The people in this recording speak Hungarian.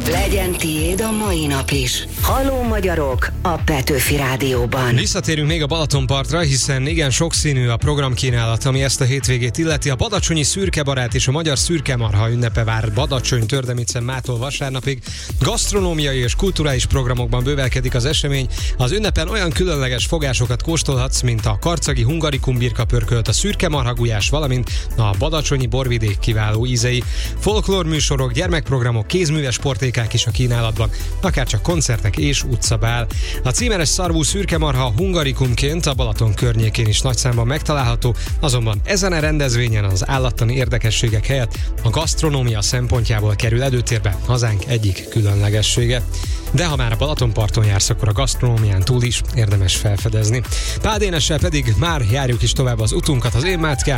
Legyen tiéd a mai nap is. Halló magyarok a Petőfi Rádióban. Visszatérünk még a Balatonpartra, hiszen igen sokszínű a programkínálat, ami ezt a hétvégét illeti. A badacsonyi szürkebarát és a magyar szürkemarha ünnepe vár Badacsony Tördemicen mától vasárnapig. Gasztronómiai és kulturális programokban bővelkedik az esemény. Az ünnepen olyan különleges fogásokat kóstolhatsz, mint a karcagi hungarikum birkapörkölt, a szürkemarha gulyás, valamint a badacsonyi borvidék kiváló ízei. Folklór műsorok, gyermekprogramok, kézműves sportékák is a kínálatban, akárcsak koncertek és utcabál. A címeres szarvú szürkemarha hungarikumként a Balaton környékén is nagy számban megtalálható, azonban ezen a rendezvényen az állattani érdekességek helyett a gasztronómia szempontjából kerül előtérbe hazánk egyik különlegessége. De ha már a Balatonparton jársz, akkor a gasztronómián túl is érdemes felfedezni. Pál Dénessel pedig már járjuk is tovább az utunkat. Az én Mátkám,